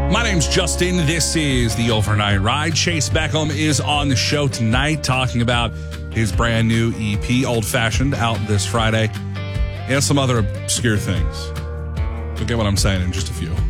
My name's Justin. This is the Overnight Ride. Chase Beckham is on the show tonight talking about his brand new EP, Old Fashioned, out this Friday. And some other obscure things. You'll get what I'm saying in just a few.